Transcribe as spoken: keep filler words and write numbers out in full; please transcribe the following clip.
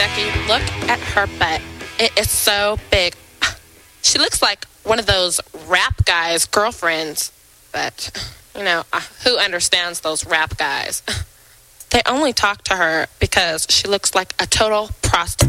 Becky, look at her butt. It is so big. She looks like one of those rap guys' girlfriends. But, you know, who understands those rap guys? They only talk to her because she looks like a total prostitute.